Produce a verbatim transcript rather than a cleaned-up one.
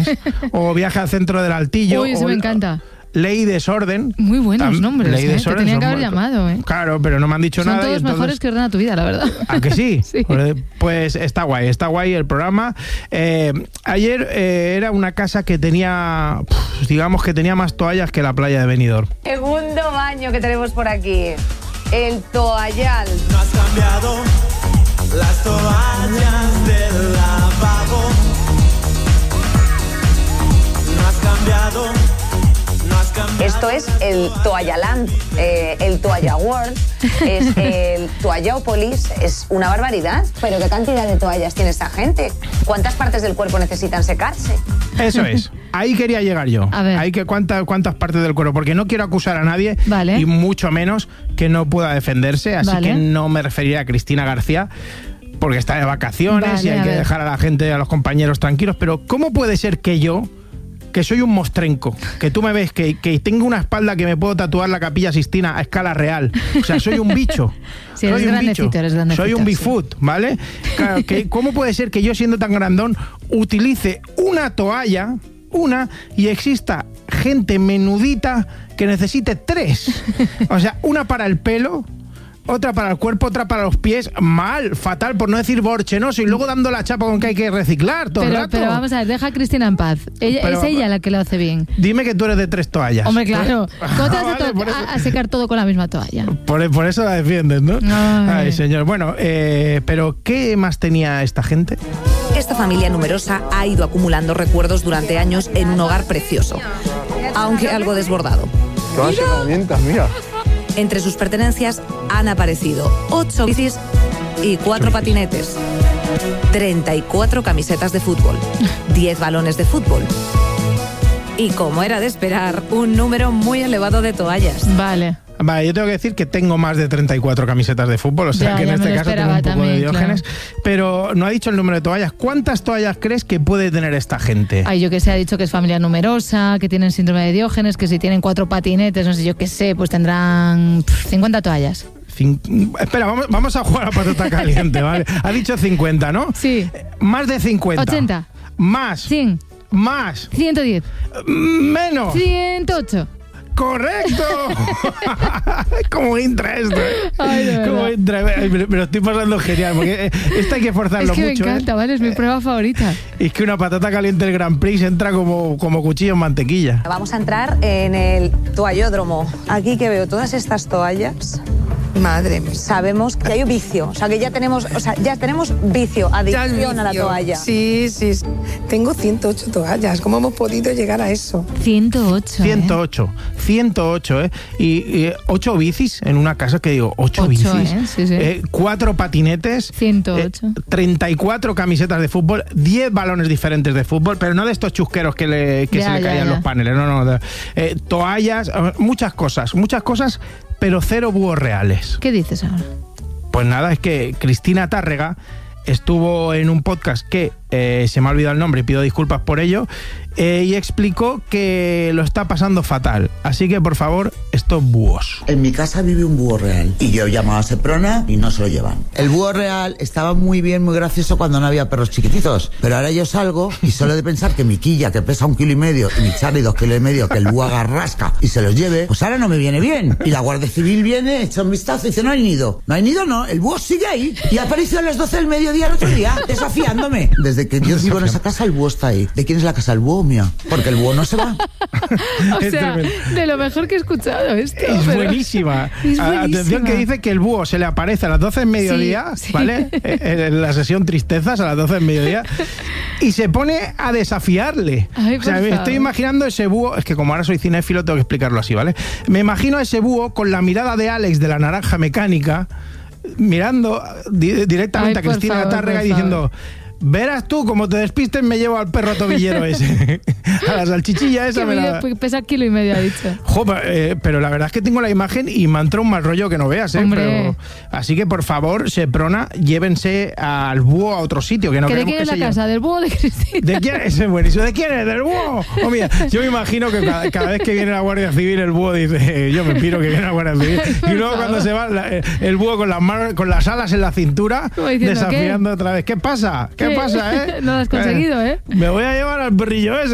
Vacaciones, o Viaje al centro del Altillo. Uy, eso o, me encanta. Ley y Desorden. Muy buenos nombres, Ley y ¿eh? Desorden Te tenían que son haber muy- llamado, ¿eh? Claro, pero no me han dicho Son nada. todos y entonces... mejores que Ordena tu Vida, la verdad. ¿A que sí? Sí. Pues está guay, está guay el programa. Eh, ayer eh, era una casa que tenía, pf, digamos que tenía más toallas que la playa de Benidorm. Segundo baño que tenemos por aquí. El toallal. No has cambiado las toallas del lavabo. No has cambiado, no has cambiado. Esto es el Toallaland, eh, el Toalla World, es el Toallápolis, es una barbaridad. Pero ¿qué cantidad de toallas tiene esta gente? ¿Cuántas partes del cuerpo necesitan secarse? Eso es. Ahí quería llegar yo. A ver. Ahí que cuántas cuántas partes del cuerpo, porque no quiero acusar a nadie, Vale. y mucho menos que no pueda defenderse, así Vale. que no me referiría a Cristina García, porque está de vacaciones Vale, y hay a que ver. dejar a la gente, a los compañeros tranquilos, pero ¿cómo puede ser que yo, que soy un mostrenco, que tú me ves, que, que tengo una espalda que me puedo tatuar la Capilla Sixtina a escala real? O sea, soy un bicho. Sí, eres soy un grandecito, bicho. eres grandecito, Soy un sí. bifoot, ¿vale? Claro, que, ¿cómo puede ser que yo, siendo tan grandón, utilice una toalla, una, y exista gente menudita que necesite tres? O sea, una para el pelo, otra para el cuerpo, otra para los pies. Mal, fatal, por no decir borchenoso, y luego dando la chapa con que hay que reciclar todo el Pero, rato. pero vamos a ver, deja a Cristina en paz. Ella, Pero- es ella la que lo hace bien. Dime que tú eres de tres toallas. Hombre, claro. ¿Cómo te vas a, Vale, to- por eso- a- a secar todo con la misma toalla? Por, por eso la defiendes, ¿no? Ay. Ay, señor. Bueno, eh, pero ¿qué más tenía esta gente? Esta familia numerosa ha ido acumulando recuerdos durante años en un hogar precioso, aunque algo desbordado. Todas las herramientas, mira. Entre sus pertenencias han aparecido ocho bicis y cuatro patinetes, treinta y cuatro camisetas de fútbol, diez balones de fútbol y, como era de esperar, un número muy elevado de toallas. Vale. Vale, yo tengo que decir que tengo más de treinta y cuatro camisetas de fútbol, o sea Ya, que en ya me este lo caso tengo esperaba un poco de también, Diógenes, claro. pero no ha dicho el número de toallas. ¿Cuántas toallas crees que puede tener esta gente? Ay, yo que sé, ha dicho que es familia numerosa, que tienen síndrome de Diógenes, que si tienen cuatro patinetes, no sé, yo qué sé, pues tendrán pff, cincuenta toallas. Cin- Espera, vamos, vamos a jugar a patata caliente, ¿vale? Ha dicho cincuenta, ¿no? Sí. Más de cincuenta. ochenta. Más. cien. Más. ciento diez. Menos. ciento ocho. ¡Correcto! Como intra esto, ¿eh? Ay, de verdad. Como intra. Me me lo estoy pasando genial, porque esto hay que Es forzarlo que me mucho. encanta, ¿eh? ¿vale? Es mi prueba favorita. Es que una patata caliente del Grand Prix entra como, como cuchillo en mantequilla. Vamos a entrar en el toallódromo. Aquí que veo todas estas toallas. Madre mía. Sabemos que hay un vicio, o sea que ya tenemos, o sea, ya tenemos vicio, Ya el adicción a la vicio. toalla. Sí, sí, sí. Tengo ciento ocho toallas. ¿Cómo hemos podido llegar a eso? ciento ocho. ¿eh? ciento ocho, ciento ocho, ¿eh? Y, y ocho bicis en una casa, que digo, ocho, Ocho, bicis, ¿eh? Sí, sí. eh, cuatro patinetes, ciento ocho. eh, treinta y cuatro camisetas de fútbol, diez balones diferentes de fútbol, pero no de estos chusqueros que, le, que Ya, se le ya, caían ya. los paneles, no, no, de- eh, toallas, eh, muchas cosas, muchas cosas, pero cero búhos reales. ¿Qué dices ahora? Pues nada, es que Cristina Tárrega estuvo en un podcast que eh, se me ha olvidado el nombre y pido disculpas por ello, eh, y explicó que lo está pasando fatal. Así que, por favor, estos búhos. En mi casa vive un búho real y yo llamaba a Seprona y no se lo llevan. El búho real estaba muy bien, muy gracioso cuando no había perros chiquititos, pero ahora yo salgo y solo de pensar que mi quilla, que pesa un kilo y medio, y mi Charlie dos kilos y medio, que el búho agarrasca y se los lleve, pues ahora no me viene bien. Y la Guardia Civil viene, echa un vistazo y dice: no hay nido. No hay nido, no, el búho sigue ahí y apareció a las doce del mediodía el otro día, desafiándome. Desde que yo vivo en esa casa, el búho está ahí. ¿De quién es la casa? El búho, mía. Porque el búho no se va. O Es sea, tremendo. de lo mejor que he escuchado esto. Es pero- buenísima. Es A- Atención, buenísima. que dice que el búho se le aparece a las doce del mediodía, Sí, sí. ¿vale? Eh, En la sesión tristezas a las doce del mediodía, y se pone a desafiarle. Ay, o sea, por me favor. estoy imaginando ese búho, es que como ahora soy cinéfilo tengo que explicarlo así, ¿vale? Me imagino a ese búho con la mirada de Alex de la Naranja Mecánica, mirando di- directamente Ay, a por Cristina favor, Tárrega por y diciendo: verás tú, como te despistes me llevo al perro tobillero ese. A la salchichilla esa Que me mide- la... pues pesa kilo y medio, ha dicho. Jo, pa- eh, pero la verdad es que tengo la imagen y me ha entrado un mal rollo que no veas, ¿eh? Hombre. Pero- así que, por favor, Seprona, llévense al búho a otro sitio, que no ¿Que ¿De queremos quién que es se la lleve- casa? ¿Del búho o de Cristina? ¿De quién es? Ese es buenísimo. ¿De quién es? ¿Del búho? Oh, mira, yo me imagino que cada, cada vez que viene la Guardia Civil, el búho dice: yo me piro que viene la Guardia Civil. Y luego Por cuando favor. se va, la- el búho con las manos, con las alas en la cintura, Como diciendo, desafiando otra vez. ¿Qué pasa? ¿Qué ¿Qué? pasa, eh? No lo has conseguido, ¿eh? Me voy a llevar al perrillo ese.